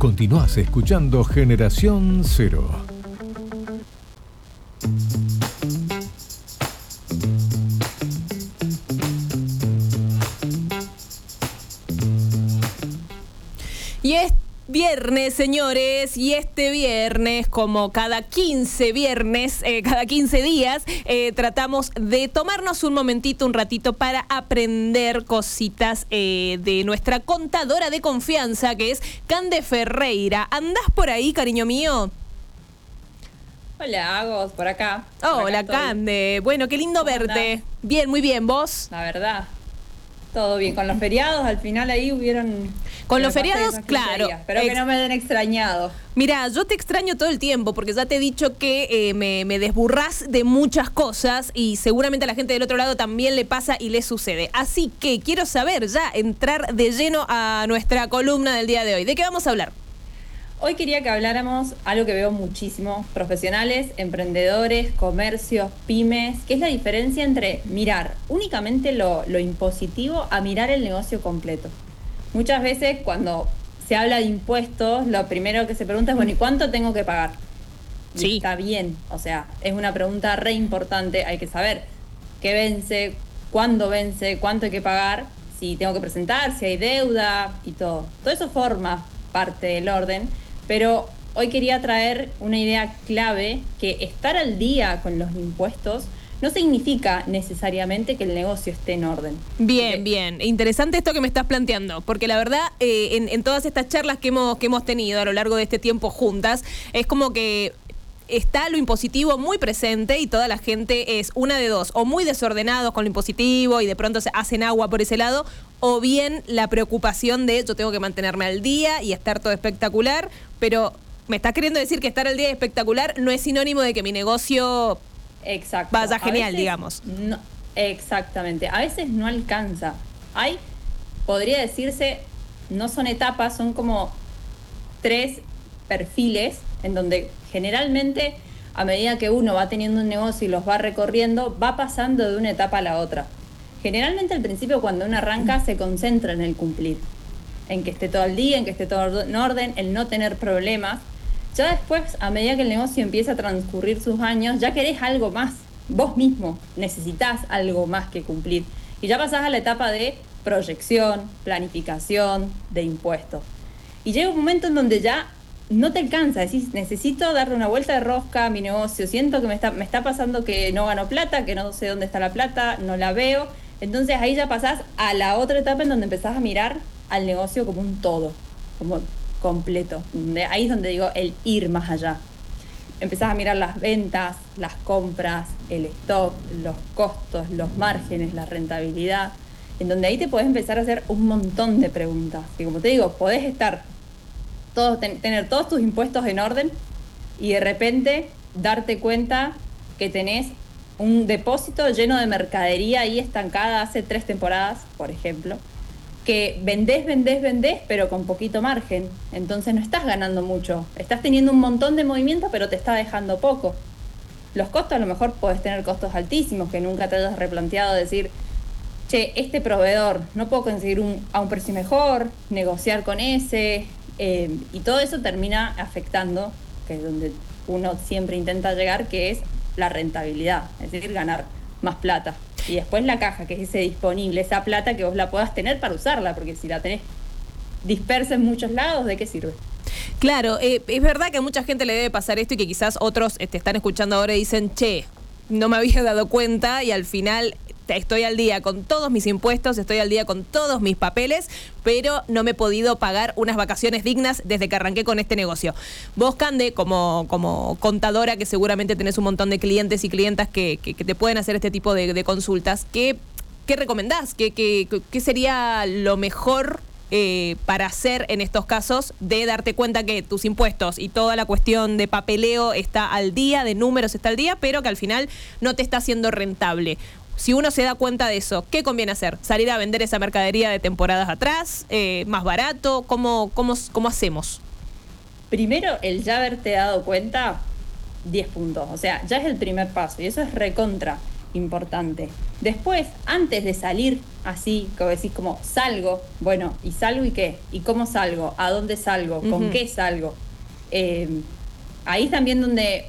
Continuás escuchando Generación Cero. Y es viernes, señores, y este viernes, como cada 15 viernes, cada 15 días, tratamos de tomarnos un momentito, un ratito para aprender cositas de nuestra contadora de confianza, que es Cande Ferreira. ¿Andás por ahí, cariño mío? Hola, Agos, por acá. Hola, Cande. Bueno, qué lindo verte. Andás? Bien, muy bien. ¿Vos? La verdad, todo bien. Con los feriados, al final ahí hubieron... Con los feriados, claro. Espero que no me den extrañado. Mira, yo te extraño todo el tiempo porque ya te he dicho que me desburrás de muchas cosas y seguramente a la gente del otro lado también le pasa y le sucede. Así que quiero saber ya, entrar de lleno a nuestra columna del día de hoy. ¿De qué vamos a hablar? Hoy quería que habláramos algo que veo muchísimo, profesionales, emprendedores, comercios, pymes, que es la diferencia entre mirar únicamente lo impositivo a mirar el negocio completo. Muchas veces cuando se habla de impuestos, lo primero que se pregunta es, bueno, ¿y cuánto tengo que pagar? Y sí, está bien, o sea, es una pregunta re importante, hay que saber qué vence, cuándo vence, cuánto hay que pagar, si tengo que presentar, si hay deuda y todo. Todo eso forma parte del orden, pero hoy quería traer una idea clave, que estar al día con los impuestos no significa necesariamente que el negocio esté en orden. Bien, bien. Interesante esto que me estás planteando, porque la verdad, en todas estas charlas que hemos tenido a lo largo de este tiempo juntas, es como que está lo impositivo muy presente y toda la gente es una de dos, o muy desordenados con lo impositivo y de pronto se hacen agua por ese lado, o bien la preocupación de yo tengo que mantenerme al día y estar todo espectacular, pero me estás queriendo decir que estar al día y espectacular no es sinónimo de que mi negocio... Exacto. Vaya genial, veces, digamos. No, exactamente. A veces no alcanza. Podría decirse, no son etapas, son como 3 perfiles en donde generalmente a medida que uno va teniendo un negocio y los va recorriendo, va pasando de una etapa a la otra. Generalmente al principio cuando uno arranca se concentra en el cumplir, en que esté todo al día, en que esté todo en orden, en no tener problemas. Ya después, a medida que el negocio empieza a transcurrir sus años, ya querés algo más. Vos mismo necesitás algo más que cumplir. Y ya pasás a la etapa de proyección, planificación, de impuestos. Y llega un momento en donde ya no te alcanza. Decís, necesito darle una vuelta de rosca a mi negocio. Siento que me está pasando que no gano plata, que no sé dónde está la plata, no la veo. Entonces ahí ya pasás a la otra etapa en donde empezás a mirar al negocio como un todo, como completo. Ahí es donde digo el ir más allá. Empezás a mirar las ventas, las compras, el stock, los costos, los márgenes, la rentabilidad, en donde ahí te podés empezar a hacer un montón de preguntas. Y como te digo, podés estar tener todos tus impuestos en orden y de repente darte cuenta que tenés un depósito lleno de mercadería ahí estancada hace 3 temporadas, por ejemplo, que vendés, pero con poquito margen. Entonces no estás ganando mucho. Estás teniendo un montón de movimiento, pero te está dejando poco. Los costos, a lo mejor podés tener costos altísimos, que nunca te hayas replanteado decir, che, este proveedor, no puedo conseguir a un precio mejor, negociar con ese, y todo eso termina afectando, que es donde uno siempre intenta llegar, que es la rentabilidad, es decir, ganar más plata. Y después la caja, que es ese disponible, esa plata que vos la puedas tener para usarla, porque si la tenés dispersa en muchos lados, ¿de qué sirve? Claro, es verdad que a mucha gente le debe pasar esto y que quizás otros te están escuchando ahora y dicen, che, no me había dado cuenta y al final estoy al día con todos mis impuestos, estoy al día con todos mis papeles, pero no me he podido pagar unas vacaciones dignas desde que arranqué con este negocio. Vos, Cande, como contadora, que seguramente tenés un montón de clientes y clientas que te pueden hacer este tipo de consultas, ¿qué recomendás? ¿Qué sería lo mejor para hacer en estos casos de darte cuenta que tus impuestos y toda la cuestión de papeleo está al día, de números está al día, pero que al final no te está haciendo rentable? Si uno se da cuenta de eso, ¿qué conviene hacer? ¿Salir a vender esa mercadería de temporadas atrás? ¿Más barato? ¿Cómo hacemos? Primero, el ya haberte dado cuenta, 10 puntos. O sea, ya es el primer paso y eso es recontra importante. Después, antes de salir así, como decís, como salgo, bueno, ¿y salgo y qué? ¿Y cómo salgo? ¿A dónde salgo? ¿Con qué salgo? Ahí es también donde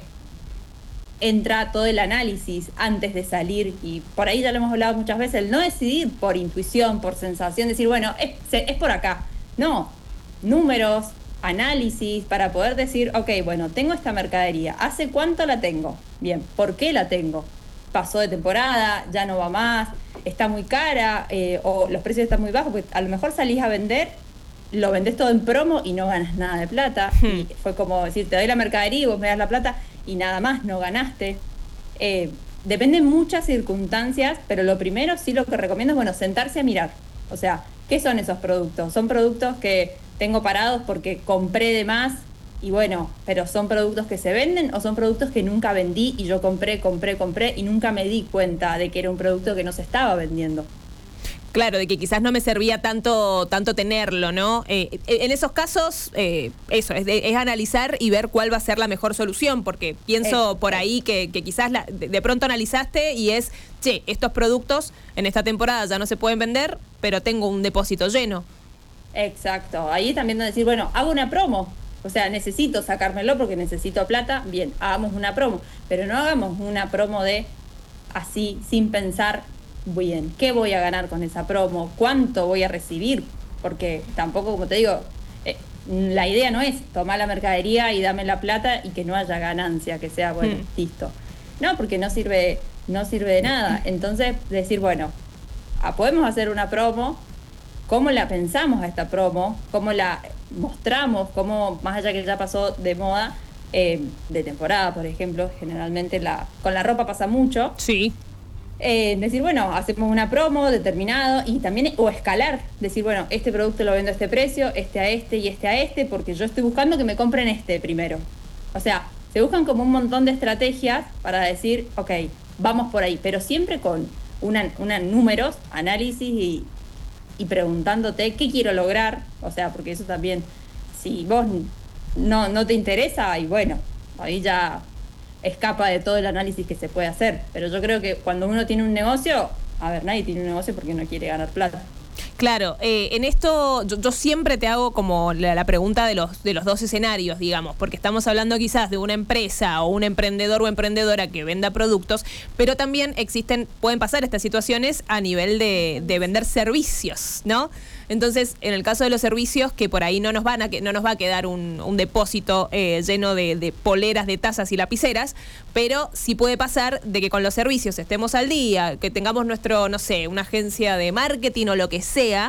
entra todo el análisis antes de salir, y por ahí ya lo hemos hablado muchas veces, el no decidir por intuición, por sensación, decir, bueno, es por acá. No, números, análisis, para poder decir, ok, bueno, tengo esta mercadería, ¿hace cuánto la tengo? Bien, ¿por qué la tengo? Pasó de temporada, ya no va más, está muy cara, o los precios están muy bajos, porque a lo mejor salís a vender, lo vendés todo en promo y no ganas nada de plata. Y fue como decir, te doy la mercadería y vos me das la plata y nada más, no ganaste. Dependen muchas circunstancias, pero lo primero sí lo que recomiendo es, bueno, sentarse a mirar. O sea, ¿qué son esos productos? Son productos que tengo parados porque compré de más, y bueno, pero ¿son productos que se venden o son productos que nunca vendí y yo compré y nunca me di cuenta de que era un producto que no se estaba vendiendo? Claro, de que quizás no me servía tanto tenerlo, ¿no? En esos casos, eso, es analizar y ver cuál va a ser la mejor solución, porque pienso por ahí que quizás de pronto analizaste y es, che, estos productos en esta temporada ya no se pueden vender, pero tengo un depósito lleno. Exacto, ahí también decir, bueno, hago una promo, o sea, necesito sacármelo porque necesito plata, bien, hagamos una promo, pero no hagamos una promo de así, sin pensar bien, ¿qué voy a ganar con esa promo? ¿Cuánto voy a recibir? Porque tampoco, como te digo, la idea no es tomar la mercadería y dame la plata y que no haya ganancia, que sea, bueno, listo. No, porque no sirve de nada. Entonces, decir, bueno, podemos hacer una promo, ¿cómo la pensamos a esta promo? ¿Cómo la mostramos? ¿Cómo, más allá que ya pasó de moda, de temporada, por ejemplo, generalmente con la ropa pasa mucho? Sí. Decir, bueno, hacemos una promo determinado y también, o escalar, decir, bueno, este producto lo vendo a este precio, este a este y este a este, porque yo estoy buscando que me compren este primero. O sea, se buscan como un montón de estrategias para decir, ok, vamos por ahí, pero siempre con una números, análisis y preguntándote qué quiero lograr. O sea, porque eso también, si vos no te interesa, y bueno, ahí ya escapa de todo el análisis que se puede hacer. Pero yo creo que cuando uno tiene un negocio, a ver, nadie tiene un negocio porque no quiere ganar plata. Claro, en esto yo siempre te hago como la pregunta de los dos escenarios, digamos, porque estamos hablando quizás de una empresa o un emprendedor o emprendedora que venda productos, pero también pueden pasar estas situaciones a nivel de vender servicios, ¿no? Entonces, en el caso de los servicios, que por ahí no nos va a quedar un depósito lleno de poleras, de tazas y lapiceras, pero sí puede pasar de que con los servicios estemos al día, que tengamos no sé, una agencia de marketing o lo que sea.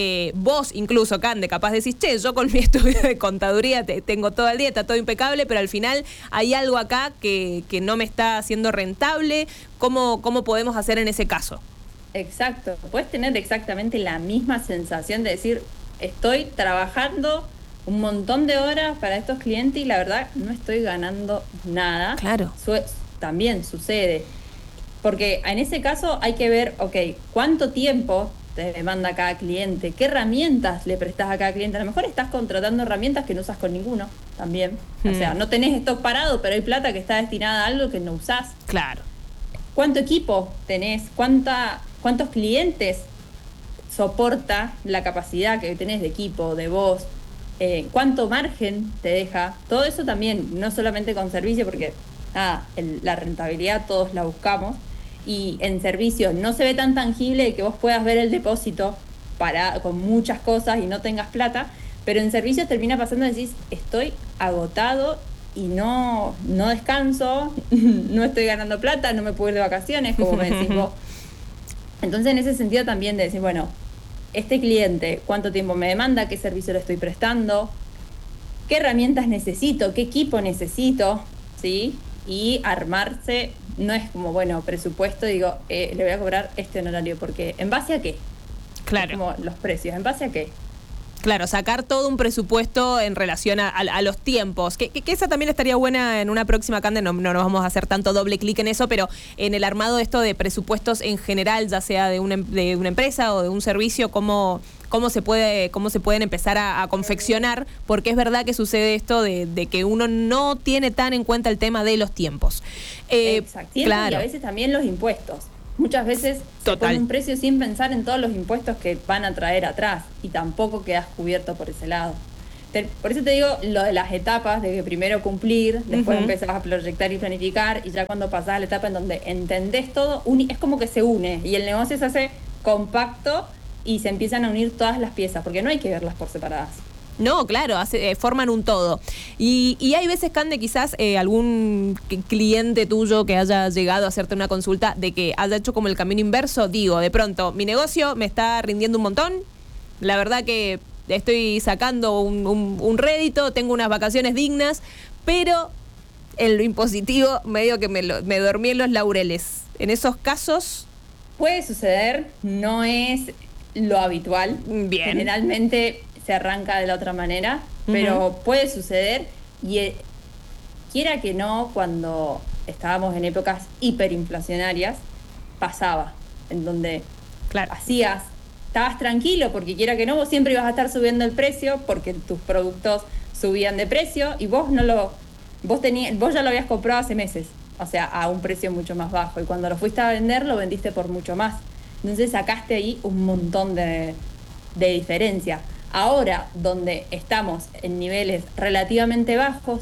Vos incluso, Cande, capaz decís, che, yo con mi estudio de contaduría tengo todo el día, está todo impecable, pero al final hay algo acá que no me está haciendo rentable. ¿Cómo podemos hacer en ese caso? Exacto, puedes tener exactamente la misma sensación de decir, estoy trabajando un montón de horas para estos clientes y la verdad no estoy ganando nada. Claro. También sucede, porque en ese caso hay que ver, ok, ¿cuánto tiempo te demanda cada cliente? ¿Qué herramientas le prestás a cada cliente? A lo mejor estás contratando herramientas que no usas con ninguno también. O sea, no tenés stock parado, pero hay plata que está destinada a algo que no usás. Claro. ¿Cuánto equipo tenés? ¿Cuántos clientes soporta la capacidad que tenés de equipo, de voz? ¿Cuánto margen te deja? Todo eso también, no solamente con servicio, porque la rentabilidad todos la buscamos, y en servicio no se ve tan tangible que vos puedas ver el depósito con muchas cosas y no tengas plata, pero en servicio termina pasando y decís, estoy agotado y no descanso, no estoy ganando plata, no me puedo ir de vacaciones, como me decís vos. Entonces, en ese sentido también de decir, bueno, este cliente, ¿cuánto tiempo me demanda? ¿Qué servicio le estoy prestando? ¿Qué herramientas necesito? ¿Qué equipo necesito? ¿Sí? Y armarse, no es como, bueno, presupuesto, digo, le voy a cobrar este honorario, porque ¿en base a qué? Claro. Es como los precios, ¿en base a qué? Claro, sacar todo un presupuesto en relación a los tiempos, que esa también estaría buena en una próxima, Cande, no nos vamos a hacer tanto doble clic en eso, pero en el armado de esto de presupuestos en general, ya sea de una empresa o de un servicio, cómo se pueden empezar a confeccionar, porque es verdad que sucede esto de que uno no tiene tan en cuenta el tema de los tiempos. Exacto. Claro. Y a veces también los impuestos. muchas veces se Total. pone un precio sin pensar en todos los impuestos que van a traer atrás y tampoco quedas cubierto por ese lado. Por eso te digo lo de las etapas, de que primero cumplir, después empezás a proyectar y planificar, y ya cuando pasás a la etapa en donde entendés todo, es como que se une y el negocio se hace compacto y se empiezan a unir todas las piezas, porque no hay que verlas por separadas. No, claro, forman un todo. Y hay veces, Cande, quizás algún cliente tuyo que haya llegado a hacerte una consulta de que haya hecho como el camino inverso. Digo, de pronto, mi negocio me está rindiendo un montón. La verdad que estoy sacando un rédito, tengo unas vacaciones dignas, pero en lo impositivo medio que me dormí en los laureles. En esos casos... Puede suceder, no es lo habitual. Bien. Generalmente se arranca de la otra manera, pero puede suceder y quiera que no, cuando estábamos en épocas hiperinflacionarias, pasaba, en donde Claro. estabas tranquilo porque quiera que no, vos siempre ibas a estar subiendo el precio porque tus productos subían de precio y vos ya lo habías comprado hace meses, o sea, a un precio mucho más bajo, y cuando lo fuiste a vender lo vendiste por mucho más. Entonces sacaste ahí un montón de diferencia. Ahora, donde estamos en niveles relativamente bajos,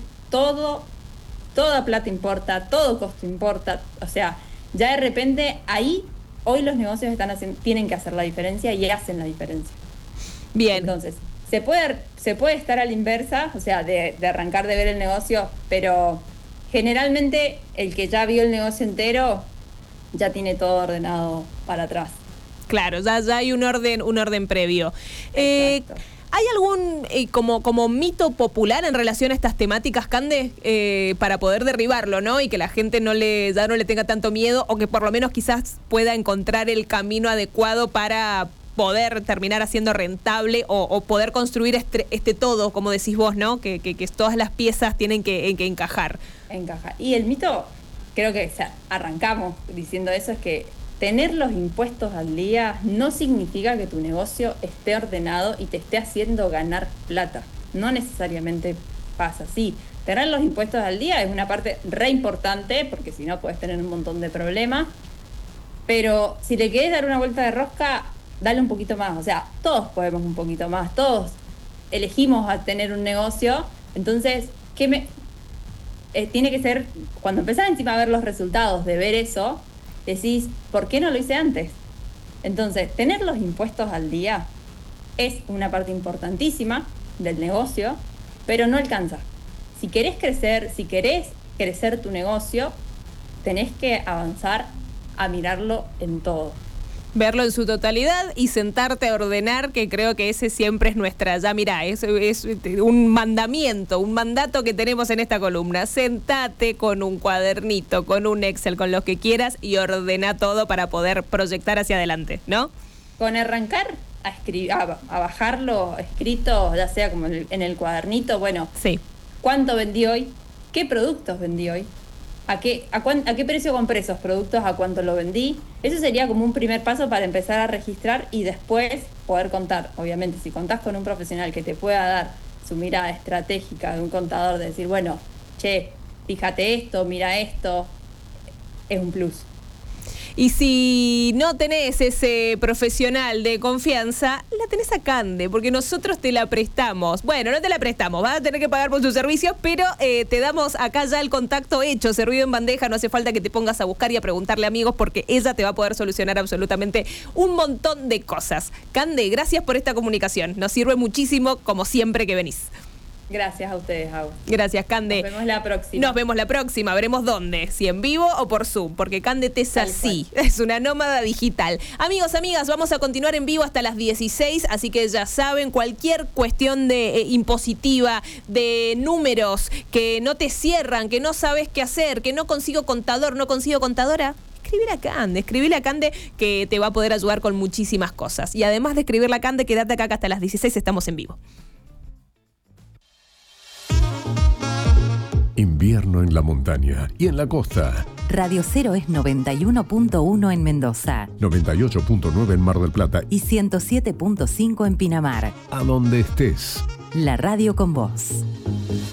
toda plata importa, todo costo importa, o sea, ya de repente ahí, hoy los negocios tienen que hacer la diferencia y hacen la diferencia. Bien. Entonces, se puede estar a la inversa, o sea, de arrancar de ver el negocio, pero generalmente el que ya vio el negocio entero ya tiene todo ordenado para atrás. Claro, ya hay un orden previo. Exacto. ¿Hay algún como mito popular en relación a estas temáticas, Cande, para poder derribarlo, ¿no? Y que la gente ya no le tenga tanto miedo, o que por lo menos quizás pueda encontrar el camino adecuado para poder terminar haciendo rentable o poder construir este todo, como decís vos, ¿no? Que todas las piezas tienen que encajar. Encaja. Y el mito, creo que arrancamos diciendo eso, es que tener los impuestos al día no significa que tu negocio esté ordenado y te esté haciendo ganar plata. No necesariamente pasa así. Tener los impuestos al día es una parte re importante, porque si no puedes tener un montón de problemas. Pero si le querés dar una vuelta de rosca, dale un poquito más. O sea, todos podemos un poquito más. Todos elegimos a tener un negocio. Entonces, tiene que ser, cuando empezás encima a ver los resultados de ver eso, decís, ¿por qué no lo hice antes? Entonces, tener los impuestos al día es una parte importantísima del negocio, pero no alcanza. Si querés crecer tu negocio, tenés que avanzar a mirarlo en todo. Verlo en su totalidad y sentarte a ordenar, que creo que ese siempre es nuestra, ya mirá, es un mandamiento, un mandato que tenemos en esta columna. Sentate con un cuadernito, con un Excel, con lo que quieras y ordena todo para poder proyectar hacia adelante, ¿no? Con arrancar a bajarlo escrito, ya sea como en el cuadernito, bueno, Sí. ¿cuánto vendí hoy? ¿Qué productos vendí hoy? ¿A qué precio compré esos productos? ¿A cuánto lo vendí? Eso sería como un primer paso para empezar a registrar y después poder contar. Obviamente, si contás con un profesional que te pueda dar su mirada estratégica de un contador, de decir, bueno, che, fíjate esto, mira esto, es un plus. Y si no tenés ese profesional de confianza, la tenés a Cande, porque nosotros te la prestamos. Bueno, no te la prestamos, vas a tener que pagar por sus servicios, pero te damos acá ya el contacto hecho, servido en bandeja, no hace falta que te pongas a buscar y a preguntarle a amigos, porque ella te va a poder solucionar absolutamente un montón de cosas. Cande, gracias por esta comunicación, nos sirve muchísimo, como siempre que venís. Gracias a ustedes, Agus. Gracias, Cande. Nos vemos la próxima. Nos vemos la próxima, veremos dónde, si en vivo o por Zoom, porque Cande es Tal así, es una nómada digital. Amigos, amigas, vamos a continuar en vivo hasta las 16, así que ya saben, cualquier cuestión de impositiva, de números, que no te cierran, que no sabes qué hacer, que no consigo contador, no consigo contadora, escribile a Cande, que te va a poder ayudar con muchísimas cosas. Y además de escribirle a Cande, quédate acá que hasta las 16 estamos en vivo. Invierno en la montaña y en la costa. Radio Cero es 91.1 en Mendoza 98.9 en Mar del Plata. y 107.5 en Pinamar. A donde estés. La radio con vos.